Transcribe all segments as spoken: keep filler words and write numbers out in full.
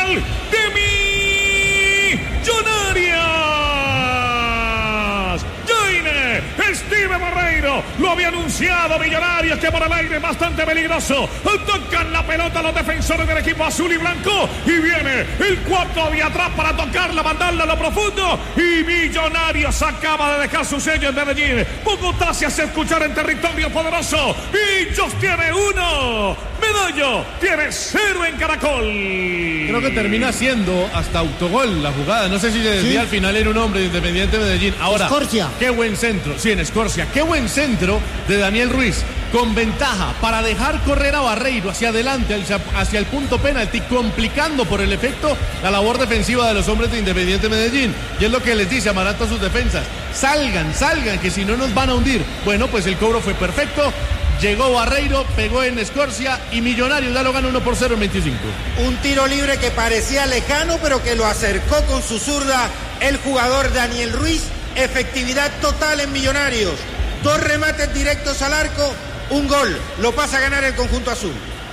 Nacional de Millonarios. Jaime Steve Barreiro lo había anunciado. Millonarios que por el aire es bastante peligroso. Tocan la pelota los defensores del equipo azul y blanco. Y viene el cuarto de atrás para tocarla, mandarla a lo profundo. Y Millonarios acaba de dejar su sello en Medellín. Bogotá se hace escuchar en territorio poderoso. Millos tiene uno. Medallo tiene cero en Caracol. Creo que termina siendo hasta autogol la jugada. No sé si se desvía, sí. Al final era un hombre de Independiente Medellín. Ahora, Escorcia. Qué buen centro. Sí, en Escorcia. Qué buen centro de Daniel Ruiz. Con ventaja para dejar correr a Barreiro hacia adelante, hacia el punto penalti, complicando por el efecto la labor defensiva de los hombres de Independiente Medellín. Y es lo que les dice Amaranto a sus defensas. Salgan, salgan, que si no nos van a hundir. Bueno, pues el cobro fue perfecto. Llegó Barreiro, pegó en Escorcia y Millonarios ya lo gana uno por cero en veinticinco. Un tiro libre que parecía lejano, pero que lo acercó con su zurda el jugador Daniel Ruiz. Efectividad total en Millonarios. Dos remates directos al arco, un gol. Lo pasa a ganar el conjunto azul.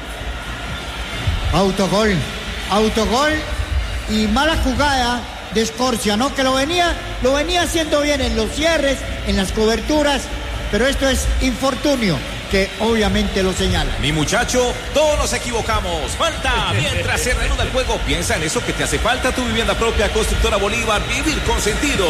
Autogol, autogol y mala jugada de Escorcia, ¿no? Que lo venía, lo venía haciendo bien en los cierres, en las coberturas, pero esto es infortunio, que obviamente lo señala. Mi muchacho, todos nos equivocamos. Falta, mientras se reanuda el juego, piensa en eso que te hace falta. Tu vivienda propia, Constructora Bolívar, vivir con sentido.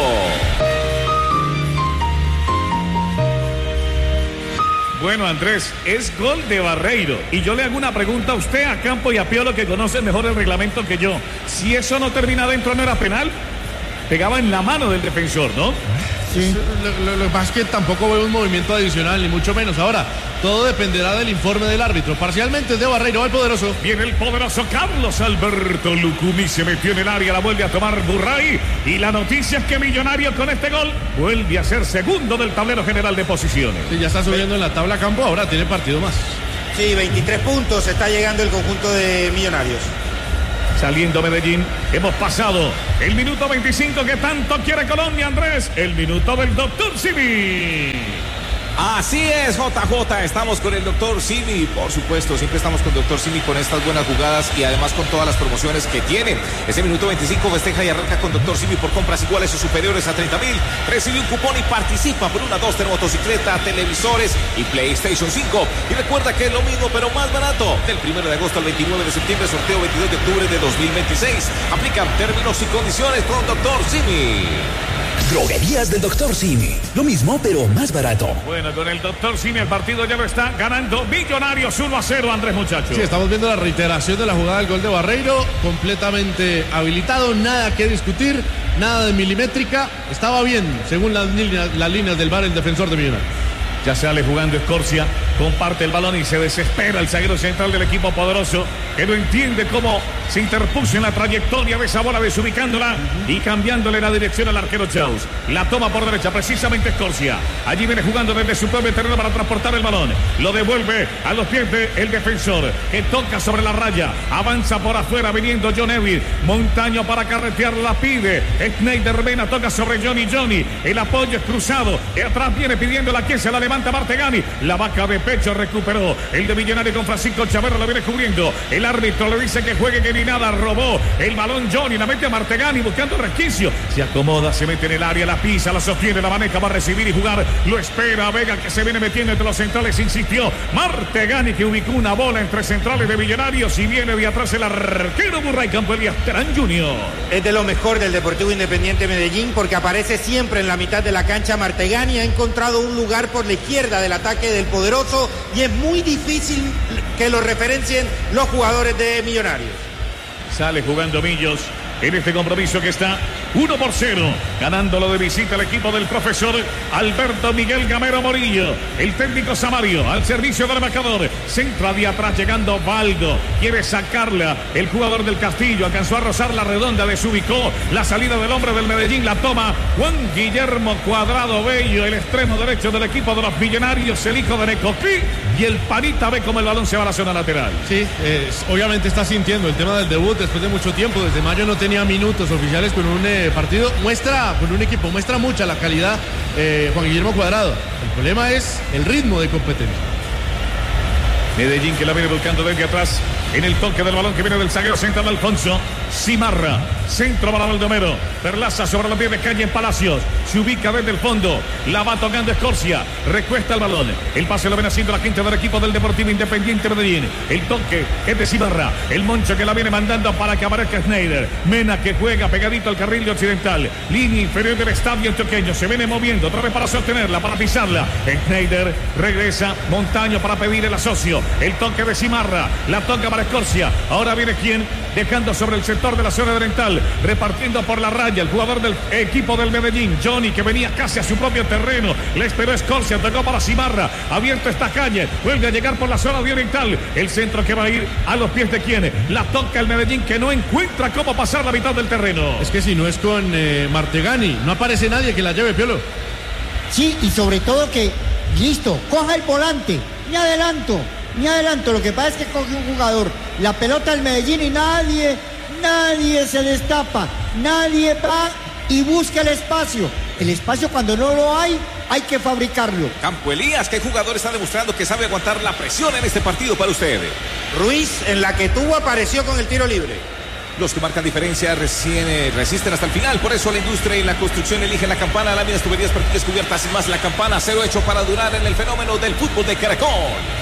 Bueno, Andrés, es gol de Barreiro. Y yo le hago una pregunta a usted, a Campo y a Piolo, que conocen mejor el reglamento que yo. Si eso no termina adentro, ¿no era penal? Pegaba en la mano del defensor, ¿no? Sí. Lo, lo, lo que pasa es que tampoco veo un movimiento adicional, ni mucho menos. Ahora, todo dependerá del informe del árbitro. Parcialmente es de Barreiro, va el poderoso. Viene el poderoso Carlos Alberto Lucumí, se metió en el área, la vuelve a tomar Burray. Y la noticia es que Millonarios con este gol vuelve a ser segundo del tablero general de posiciones. Sí, ya está subiendo en la tabla Campo, ahora tiene partido más. Sí, veintitrés puntos está llegando el conjunto de Millonarios. Saliendo Medellín, hemos pasado el minuto veinticinco que tanto quiere Colombia, Andrés. El minuto del doctor Simi. Así es, J J, estamos con el doctor Simi, por supuesto, siempre estamos con el doctor Simi con estas buenas jugadas y además con todas las promociones que tiene. Ese minuto veinticinco festeja y arranca con doctor Simi por compras iguales o superiores a treinta mil. Recibe un cupón y participa por una Duster motocicleta, televisores y PlayStation cinco. Y recuerda que es lo mismo pero más barato. Del primero de agosto al veintinueve de septiembre, sorteo veintidós de octubre de dos mil veintiséis. Aplican términos y condiciones con doctor Simi. Droguerías del doctor Simi. Lo mismo, pero más barato. Bueno, con el doctor Simi el partido ya lo está ganando Millonarios uno a cero, Andrés, muchachos. Sí, estamos viendo la reiteración de la jugada del gol de Barreiro. Completamente habilitado, nada que discutir, nada de milimétrica. Estaba bien, según las líneas, las líneas del V A R, el defensor de Millonarios. Ya sale jugando Escorcia, comparte el balón y se desespera el zaguero central del equipo poderoso, que no entiende cómo se interpuso en la trayectoria de esa bola, desubicándola uh-huh. y cambiándole la dirección al arquero Chaus. La toma por derecha, precisamente Escorcia. Allí viene jugando desde su propio terreno para transportar el balón. Lo devuelve a los pies del defensor, que toca sobre la raya. Avanza por afuera, viniendo John Evil. Montaño para carretear, la pide. Schneider Mena toca sobre Johnny Johnny. El apoyo es cruzado. Y atrás viene pidiendo la que se la levanta Martegani. La vaca de pecho recuperó. El de Millonario con Francisco Chaverro la viene cubriendo. El árbitro le dice que juegue, que ni nada. Robó el balón Johnny. La mete a Martegani buscando resquicio. Se acomoda, se mete en el área, la pisa, la sostiene, la maneja, va a recibir y jugar. Lo espera Vega, que se viene metiendo entre los centrales. Insistió Martegani, que ubicó una bola entre centrales de Millonarios. Y viene de atrás el arquero Burray Campo Elías Terán junior Es de lo mejor del Deportivo Independiente Medellín, porque aparece siempre en la mitad de la cancha. Martegani ha encontrado un lugar por la izquierda del ataque del poderoso y es muy difícil que lo referencien los jugadores de Millonarios. Sale jugando Millos en este compromiso que está uno por cero, ganándolo de visita el equipo del profesor Alberto Miguel Gamero Morillo. El técnico Samario al servicio del marcador. Centra de atrás llegando Valdo. Quiere sacarla. El jugador del Castillo alcanzó a rozar la redonda, desubicó la salida del hombre del Medellín. La toma Juan Guillermo Cuadrado Bello, el extremo derecho del equipo de los Millonarios, el hijo de Necoclí. Y el Panita ve como el balón se va a la zona lateral. Sí, eh, obviamente está sintiendo el tema del debut después de mucho tiempo. Desde mayo no tenía minutos oficiales con un eh, partido. Muestra, con un equipo, muestra mucha la calidad eh, Juan Guillermo Cuadrado. El problema es el ritmo de competencia. Medellín que la viene buscando desde atrás. en el toque del balón que viene del zaguero central de Alfonso. Cimarra, centro para Baldomero. Perlaza sobre los pies de Calle en Palacios. Se ubica desde el fondo. La va tocando Escorcia. Recuesta el balón. El pase lo ven haciendo la quinta del equipo del Deportivo Independiente Medellín. El toque es de Cimarra. El Moncho que la viene mandando para que aparezca Schneider. Mena que juega pegadito al carril de occidental. Línea inferior del estadio antioqueño. Se viene moviendo. Otra vez para sostenerla, para pisarla. Schneider regresa. Montaño para pedir el asocio. El toque de Cimarra. La toca para Escorcia. Ahora viene quien dejando sobre el sector de la zona oriental, repartiendo por la raya el jugador del equipo del Medellín, Johnny, que venía casi a su propio terreno, le esperó Escorcia, tocó para Cimarra, abierto esta calle, vuelve a llegar por la zona oriental, el centro que va a ir a los pies de quien, la toca el Medellín, que no encuentra cómo pasar la mitad del terreno. Es que si no es con eh, Martegani, no aparece nadie que la lleve, Piolo. Sí, y sobre todo que, listo, coja el volante, ni adelanto, ni adelanto, lo que pasa es que coge un jugador, la pelota del Medellín y nadie... Nadie se destapa, nadie va y busca el espacio. El espacio cuando no lo hay, hay que fabricarlo. Campo Elías, ¿qué jugador está demostrando que sabe aguantar la presión en este partido para usted? Ruiz, en la que tuvo, apareció con el tiro libre. Los que marcan diferencia recién, eh, resisten hasta el final. Por eso la industria y la construcción eligen la Campana. Láminas, tuberías, partidas cubiertas y más. La Campana, cero hecho para durar en el fenómeno del fútbol de Caracol.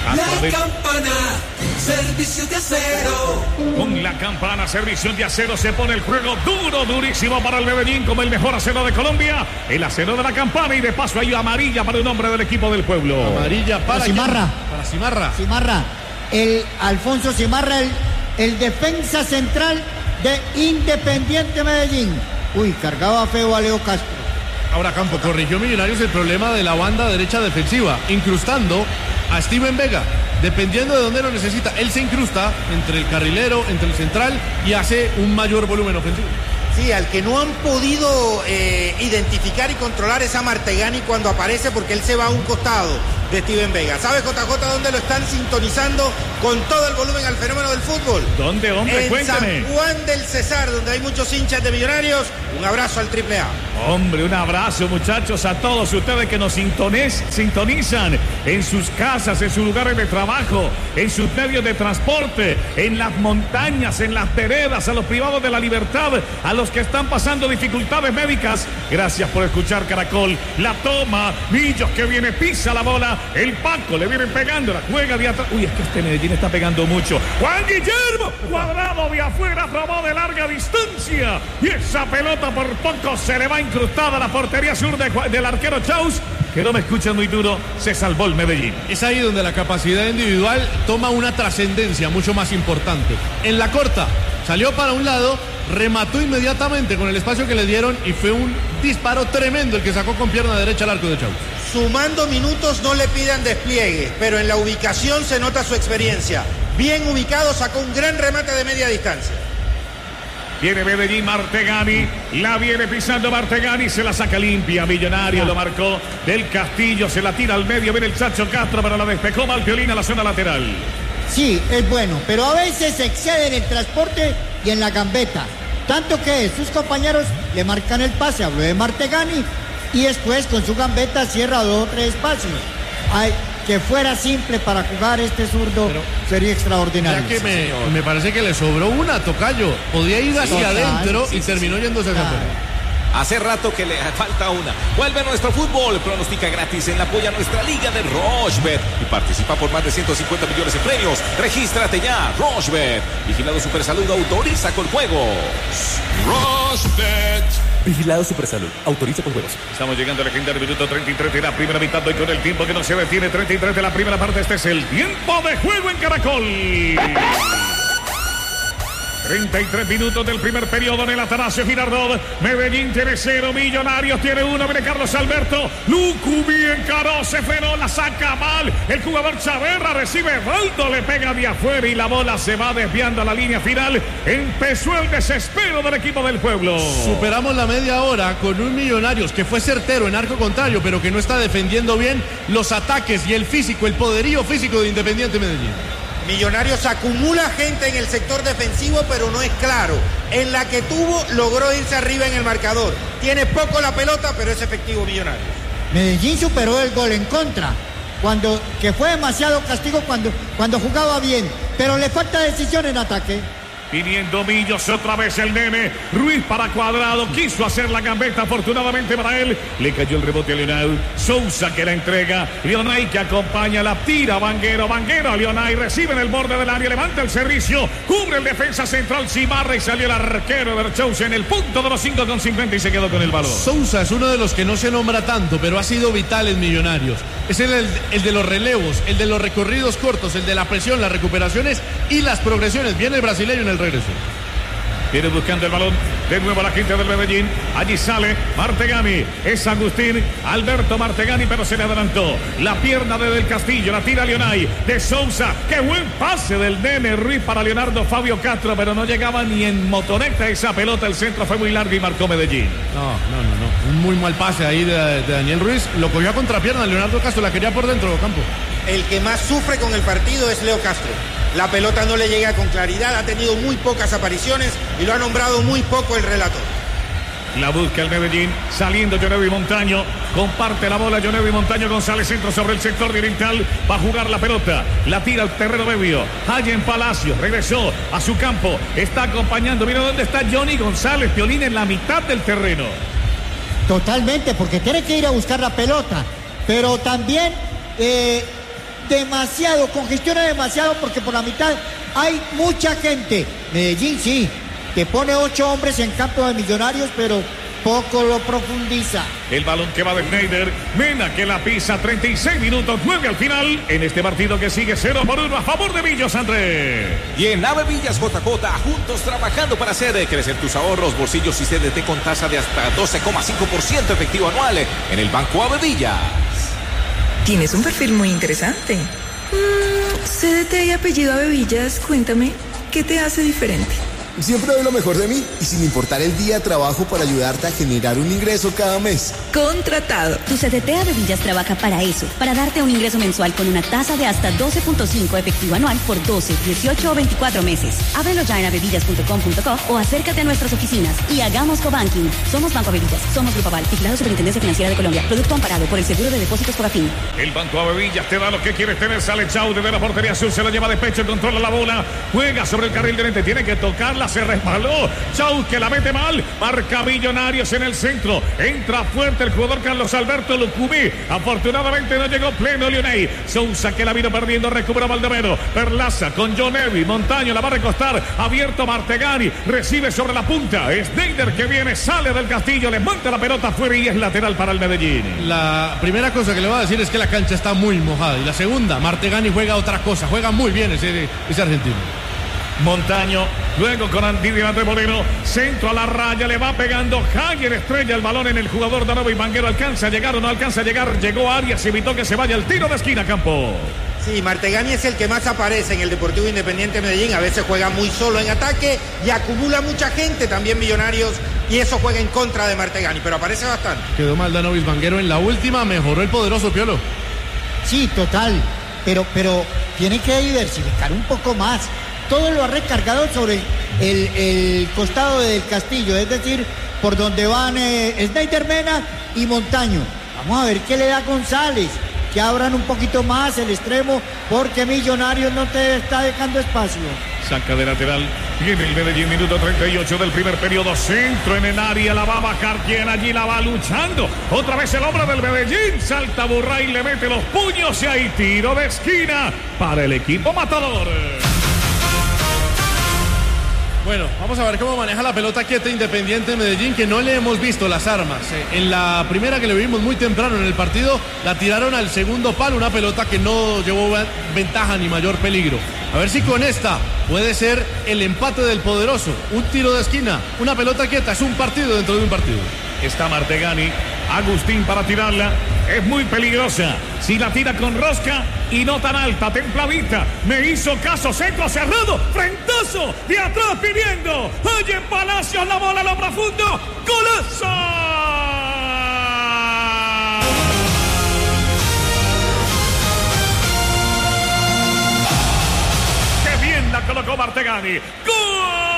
La Campana, servicio de acero. Con la Campana, servicio de acero, se pone el juego duro, durísimo para el Medellín como el mejor acero de Colombia. El acero de la Campana y de paso hay amarilla para un hombre del equipo del pueblo. Amarilla para, para Cimarra. Para Cimarra. Cimarra. El Alfonso Cimarra, el, el defensa central de Independiente Medellín. Uy, cargaba feo a Leo Castro. Ahora Campo, corrigió Millonarios el problema de la banda derecha defensiva, incrustando a Steven Vega. Dependiendo de dónde lo necesita, él se incrusta entre el carrilero, entre el central y hace un mayor volumen ofensivo. Sí, al que no han podido eh, identificar y controlar es a Martegani cuando aparece, porque él se va a un costado de Steven Vega. ¿Sabe, J J, dónde lo están sintonizando con todo el volumen al fenómeno del fútbol? ¿Dónde, hombre? En Cuéntame. San Juan del Cesar, donde hay muchos hinchas de Millonarios. Un abrazo al Triple A. Hombre, un abrazo, muchachos, a todos ustedes que nos sintones, sintonizan en sus casas, en sus lugares de trabajo, en sus medios de transporte, en las montañas, en las veredas, a los privados de la libertad, a los que están pasando dificultades médicas. Gracias por escuchar Caracol. La toma, Millos que viene, pisa la bola, el Paco le viene pegando, la juega de atrás. Uy, es que este Medellín está pegando mucho. Juan Guillermo, cuadrado de afuera, probó de larga distancia. Y esa pelota por poco se le va incrustada a la portería sur de, del arquero Chaus, que no me escucha muy duro, se salvó el Medellín. Es ahí donde la capacidad individual toma una trascendencia mucho más importante. En la corta, salió para un lado, remató inmediatamente con el espacio que le dieron y fue un disparo tremendo el que sacó con pierna derecha al arco de Chaus. Sumando minutos no le pidan despliegue, pero en la ubicación se nota su experiencia. Bien ubicado, sacó un gran remate de media distancia. Viene Medellín, Martegani, la viene pisando Martegani, se la saca limpia, Millonario, lo marcó del Castillo, se la tira al medio, viene el Chacho Castro, pero la despejó Malpiolín a la zona lateral. Sí, es bueno, pero a veces se excede en el transporte y en la gambeta. Tanto que sus compañeros le marcan el pase, habló de Martegani, y después con su gambeta cierra dos o tres espacios. Ay, que fuera simple para jugar este zurdo, pero sería extraordinario. Ya que me, me parece que le sobró una, Tocayo. Podía ir hacia Total, adentro sí, y sí, terminó sí, yéndose hacia afuera. Hace rato que le falta una. Vuelve nuestro fútbol. Pronostica gratis en la apoya nuestra liga de Rochebet y participa por más de ciento cincuenta millones de premios. Regístrate ya. Rochebet. Vigilado Supersalud, autoriza con juegos. Rochebet. Vigilado Supersalud, autoriza con juegos. Estamos llegando al legendario minuto treinta y tres de la primera mitad. Doy con el tiempo que no se detiene. treinta y tres de la primera parte. Este es el tiempo de juego en Caracol. treinta y tres minutos del primer periodo en el Atanasio Girardot. Medellín tiene cero, Millonarios tiene uno. Viene Carlos Alberto. Lucubi encaró, se frenó, la saca mal. El jugador Chaverra recibe Baldo, le pega de afuera y la bola se va desviando a la línea final. Empezó el desespero del equipo del pueblo. Superamos la media hora con un Millonarios que fue certero en arco contrario, pero que no está defendiendo bien los ataques y el físico, el poderío físico de Independiente Medellín. Millonarios acumula gente en el sector defensivo, pero no es claro. En la que tuvo, logró irse arriba en el marcador. Tiene poco la pelota, pero es efectivo Millonarios. Medellín superó el gol en contra, cuando, que fue demasiado castigo cuando, cuando jugaba bien, pero le falta decisión en ataque. Viniendo Millos, otra vez el nene. Ruiz para Cuadrado, quiso hacer la gambeta, afortunadamente para él. Le cayó el rebote a Leonel. Sousa que la entrega. Leonay que acompaña, la tira Vanguero. Vanguero a Leonay, recibe en el borde del área, levanta el servicio, cubre el defensa central Cimarra y salió el arquero de Sousa en el punto de los cinco con cincuenta y se quedó con el balón. Sousa es uno de los que no se nombra tanto, pero ha sido vital en Millonarios. Es el, el, el de los relevos, el de los recorridos cortos, el de la presión, las recuperaciones y las progresiones. Viene el brasileño en el regreso. Viene buscando el balón de nuevo a la gente del Medellín. Allí sale Martegani. Es Agustín Alberto Martegani, pero se le adelantó. La pierna de Del Castillo, la tira Leonay. De Sousa. Qué buen pase del nene Ruiz para Leonardo Fabio Castro, pero no llegaba ni en motoneta esa pelota. El centro fue muy largo y marcó Medellín. No, no, no, no. Un muy mal pase ahí de, de Daniel Ruiz. Lo cogió a contrapierna Leonardo Castro, la quería por dentro del campo. El que más sufre con el partido es Leo Castro. La pelota no le llega con claridad, ha tenido muy pocas apariciones y lo ha nombrado muy poco el relator. La busca el Medellín, saliendo Jonevi Montaño, comparte la bola Jonevi Montaño, González centro sobre el sector oriental, va a jugar la pelota, la tira al terreno medio, Allen Palacio, regresó a su campo, está acompañando, mira dónde está Johnny González, Piolín en la mitad del terreno. Totalmente, porque tiene que ir a buscar la pelota, pero también eh, demasiado, congestiona demasiado porque por la mitad hay mucha gente. Medellín sí, que pone ocho hombres en campo de Millonarios, pero poco lo profundiza. El balón que va de Schneider, Mena que la pisa, treinta y seis minutos, nueve al final, en este partido que sigue cero por uno a favor de Millos, Andrés. Y en Ave Villas J J, juntos trabajando para hacer crecer tus ahorros, bolsillos y C D T con tasa de hasta doce coma cinco por ciento efectivo anual en el Banco Ave Villas. Tienes un perfil muy interesante. Mm, C D T y apellido Ave Villas, cuéntame, ¿qué te hace diferente? Siempre doy lo mejor de mí y sin importar el día trabajo para ayudarte a generar un ingreso cada mes. Contratado. Tu C D T Ave Villas trabaja para eso, para darte un ingreso mensual con una tasa de hasta doce punto cinco efectivo anual por doce, dieciocho o veinticuatro meses. Ábrelo ya en avevillas punto com punto co o acércate a nuestras oficinas y hagamos cobanking. Somos Banco Ave Villas, somos Grupo Aval, vigilado Superintendencia Financiera de Colombia, producto amparado por el Seguro de Depósitos Fogafín. El Banco Ave Villas te da lo que quieres tener, sale Chau de la portería azul, se lo lleva de pecho, controla la bola, juega sobre el carril de frente, tiene que tocarla, se resbaló. Chau que la mete mal, marca Millonarios en el centro, entra fuerte el jugador Carlos Alberto Lucumí, afortunadamente no llegó pleno Leonay. Sousa que la vino perdiendo, recupera Baldomero, Perlaza con Jonevi, Montaño la va a recostar, abierto Martegani, recibe sobre la punta, Schneider que viene, sale del Castillo, le monta la pelota afuera y es lateral para el Medellín. La primera cosa que le voy a decir es que la cancha está muy mojada y la segunda, Martegani juega otra cosa, juega muy bien ese, ese argentino. Montaño, luego con Andy de Moreno, centro a la raya, le va pegando Hager, estrella el balón en el jugador Danovo y Vanguero, alcanza a llegar o no alcanza a llegar, llegó Arias, evitó que se vaya el tiro de esquina, Campo. Sí, Martegani es el que más aparece en el Deportivo Independiente Medellín, a veces juega muy solo en ataque y acumula mucha gente también Millonarios y eso juega en contra de Martegani, pero aparece bastante. Quedó mal Danovis Vanguero en la última, mejoró el poderoso Piolo. Sí, total, pero, pero tiene que diversificar un poco más. Todo lo ha recargado sobre el, el costado del Castillo, es decir, por donde van eh, Schneider, Mena y Montaño. Vamos a ver qué le da González, que abran un poquito más el extremo, porque Millonarios no te está dejando espacio. Saca de lateral, viene el Medellín, minuto treinta y ocho del primer periodo, centro en el área, la va a bajar, quien allí la va luchando, otra vez el hombre del Medellín, salta Burray, le mete los puños y hay tiro de esquina para el equipo matador. Bueno, vamos a ver cómo maneja la pelota quieta Independiente Medellín, que no le hemos visto las armas. En la primera que le vimos muy temprano en el partido, la tiraron al segundo palo, una pelota que no llevó ventaja ni mayor peligro. A ver si con esta puede ser el empate del poderoso. Un tiro de esquina, una pelota quieta, es un partido dentro de un partido. Está Martegani, Agustín para tirarla, es muy peligrosa, si la tira con rosca y no tan alta, templadita, me hizo caso, centro cerrado, frentazo, de atrás pidiendo, Allen Palacios, la bola a lo profundo, ¡golazo! ¡Qué bien la colocó Martegani! ¡Gol!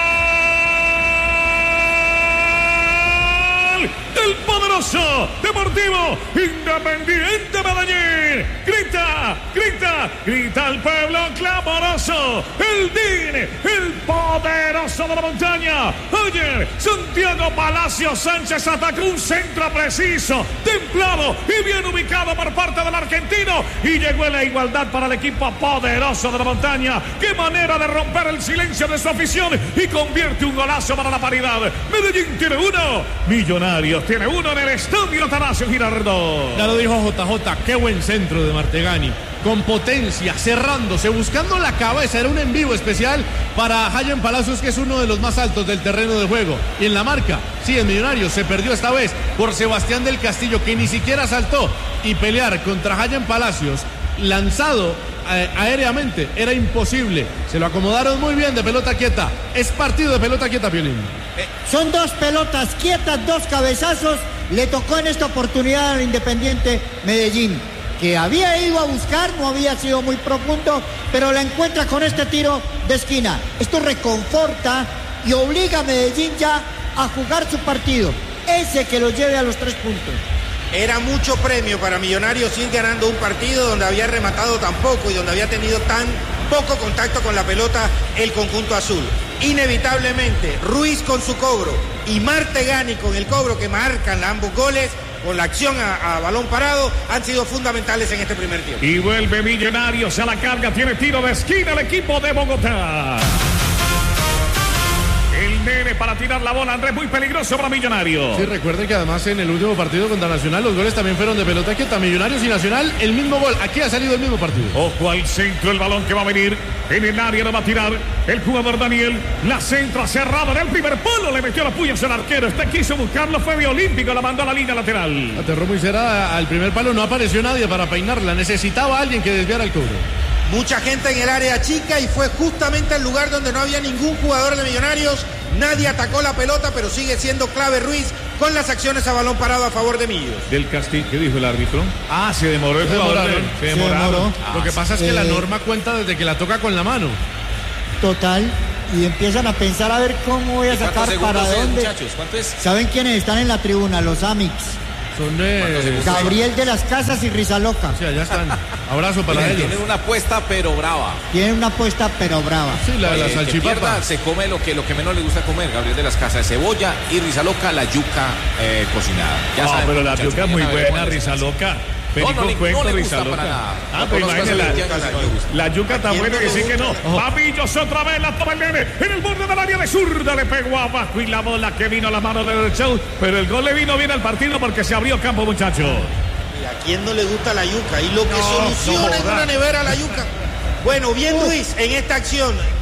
El poderoso Deportivo Deportivo Independiente Medellín. Grita, grita, grita el pueblo clamoroso. El D I N, el poderoso de la montaña. Ayer, Santiago Palacio Sánchez atacó un centro preciso, templado y bien ubicado por parte del argentino. Y llegó en la igualdad para el equipo poderoso de la montaña. Qué manera de romper el silencio de su afición y convierte un golazo para la paridad. Medellín tiene uno, Millonarios tiene uno en el estadio Atanasio Girardot. Ya lo dijo J J, qué buen centro de Martegani. Con potencia, cerrándose, buscando la cabeza. Era un en vivo especial para Hayan Palacios, que es uno de los más altos del terreno de juego. Y en la marca, sí, en Millonarios, se perdió esta vez por Sebastián del Castillo, que ni siquiera saltó. Y pelear contra Hayan Palacios, lanzado eh, aéreamente, era imposible. Se lo acomodaron muy bien de pelota quieta. Es partido de pelota quieta, Piolín. Eh, son dos pelotas quietas, dos cabezazos. Le tocó en esta oportunidad al Independiente Medellín, que había ido a buscar, no había sido muy profundo, pero la encuentra con este tiro de esquina. Esto reconforta y obliga a Medellín ya a jugar su partido, ese que lo lleve a los tres puntos. Era mucho premio para Millonarios ir ganando un partido donde había rematado tan poco y donde había tenido tan poco contacto con la pelota el conjunto azul. Inevitablemente, Ruiz con su cobro y Martegani con el cobro que marcan ambos goles, con la acción a, a balón parado, han sido fundamentales en este primer tiempo. Y vuelve Millonarios a la carga, tiene tiro de esquina el equipo de Bogotá. El nene para tirar la bola, Andrés, muy peligroso para Millonarios. Sí, recuerden que además en el último partido contra Nacional los goles también fueron de pelota quieta. Millonarios y Nacional, el mismo gol. Aquí ha salido el mismo partido. Ojo al centro, el balón que va a venir. En el área lo va a tirar el jugador Daniel. La centra cerrada en el primer palo. Le metió las puñas al arquero. Este quiso buscarlo, fue de olímpico. La mandó a la línea lateral. Aterró muy cerrada al primer palo. No apareció nadie para peinarla. Necesitaba alguien que desviara el cobro. Mucha gente en el área chica y fue justamente el lugar donde no había ningún jugador de Millonarios. Nadie atacó la pelota, pero sigue siendo clave Ruiz con las acciones a balón parado a favor de Millos. Del Castillo, ¿qué dijo el árbitro? Ah, se demoró el jugador. Se demoraron. Ah, Lo que pasa es que eh... la norma cuenta desde que la toca con la mano. Total. Y empiezan a pensar a ver cómo voy a sacar para dónde. Muchachos? ¿Cuánto es? ¿Saben quiénes están en la tribuna? Los Amix. Son de... Gabriel de las Casas y Rizaloca. Sí, allá están. Abrazo para Tienen, ellos. Tienen una apuesta pero brava. Tienen una apuesta pero brava. Sí, la de la eh, salchipapa. Se come lo que, lo que menos le gusta comer. Gabriel de las Casas, cebolla y Rizaloca, la yuca eh, cocinada. Ya no, saben, pero la yuca es muy buena, Rizaloca. No, no, le, no le gusta para nada. Ah, no, pero no, imagínate, la, la, la yuca tan buena que sí que no. Oh. Papillos otra vez, la toma el nene. En el borde del área de zurda le pegó abajo y la bola que vino a la mano del show. Pero el gol le vino bien al partido porque se abrió campo, muchachos. ¿Y a quién no le gusta la yuca? Y lo que no, soluciona no en una nevera la yuca. Bueno, bien Luis en esta acción.